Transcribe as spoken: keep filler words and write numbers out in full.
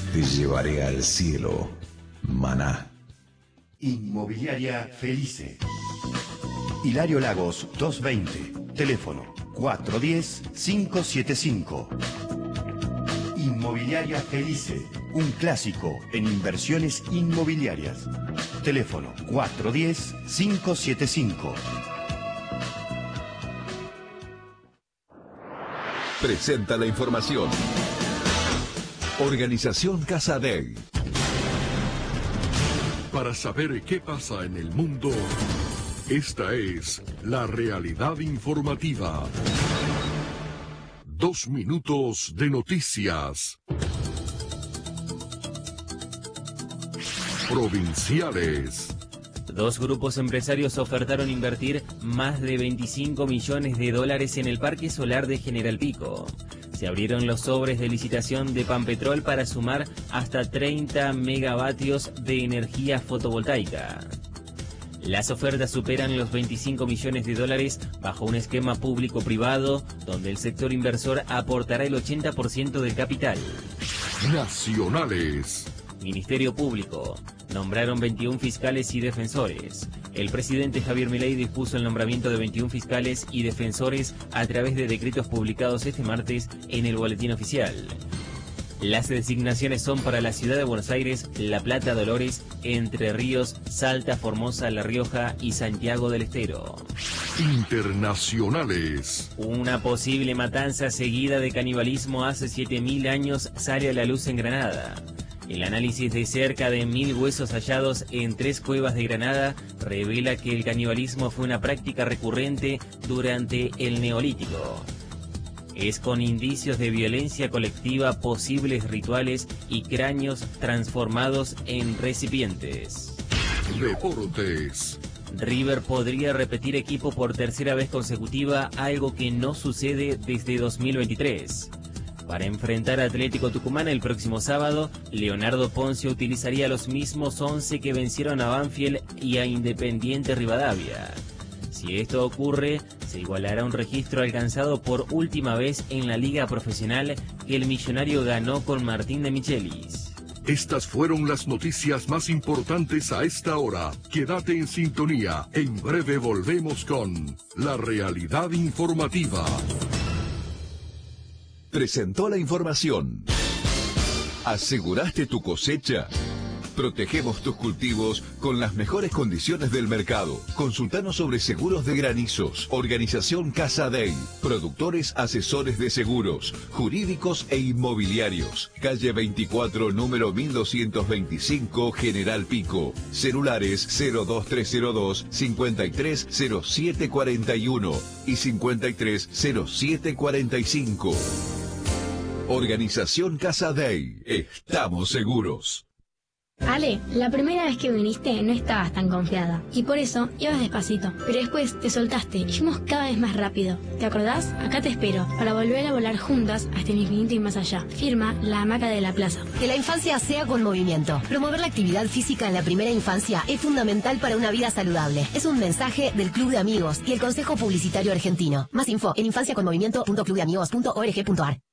te llevaré al cielo. Maná. Inmobiliaria Felice. Hilario Lagos doscientos veinte. Teléfono cuatro uno cero, cinco siete cinco. Inmobiliaria Felice. Un clásico en inversiones inmobiliarias. Teléfono cuatro uno cero, cinco siete cinco. Presenta la información. Organización Casadei. Para saber qué pasa en el mundo, esta es la realidad informativa. Dos minutos de noticias. Provinciales. Dos grupos empresarios ofertaron invertir más de veinticinco millones de dólares en el parque solar de General Pico. Se abrieron los sobres de licitación de Pampetrol para sumar hasta treinta megavatios de energía fotovoltaica. Las ofertas superan los veinticinco millones de dólares bajo un esquema público-privado donde el sector inversor aportará el ochenta por ciento del capital. Nacionales. Ministerio Público. Nombraron veintiún fiscales y defensores. El presidente Javier Milei dispuso el nombramiento de veintiún fiscales y defensores a través de decretos publicados este martes en el Boletín Oficial. Las designaciones son para la Ciudad de Buenos Aires, La Plata, Dolores, Entre Ríos, Salta, Formosa, La Rioja y Santiago del Estero. Internacionales. Una posible matanza seguida de canibalismo hace siete mil años sale a la luz en Granada. El análisis de cerca de mil huesos hallados en tres cuevas de Granada revela que el canibalismo fue una práctica recurrente durante el Neolítico. Es con indicios de violencia colectiva, posibles rituales y cráneos transformados en recipientes. Deportes. River podría repetir equipo por tercera vez consecutiva, algo que no sucede desde dos mil veintitrés. Para enfrentar a Atlético Tucumán el próximo sábado, Leonardo Poncio utilizaría los mismos once que vencieron a Banfield y a Independiente Rivadavia. Si esto ocurre, se igualará un registro alcanzado por última vez en la liga profesional que el Millonario ganó con Martín de Michelis. Estas fueron las noticias más importantes a esta hora. Quédate en sintonía. En breve volvemos con La Realidad Informativa. Presentó la información. ¿Aseguraste tu cosecha? Protegemos tus cultivos con las mejores condiciones del mercado. Consultanos sobre seguros de granizos. Organización Casadei. Productores asesores de seguros, jurídicos e inmobiliarios. Calle veinticuatro, número mil doscientos veinticinco, General Pico. Celulares cero dos tres cero dos, cincuenta y tres cero siete cuarenta y uno y cincuenta y tres cero siete cuarenta y cinco. Organización Casadei. Estamos seguros. Ale, la primera vez que viniste no estabas tan confiada y por eso ibas despacito, pero después te soltaste y fuimos cada vez más rápido. ¿Te acordás? Acá te espero para volver a volar juntas hasta el infinito y más allá. Firma La Hamaca de la Plaza. Que la infancia sea con movimiento. Promover la actividad física en la primera infancia es fundamental para una vida saludable. Es un mensaje del Club de Amigos y el Consejo Publicitario Argentino. Más info en infancia con movimiento punto club de amigos punto org punto ar.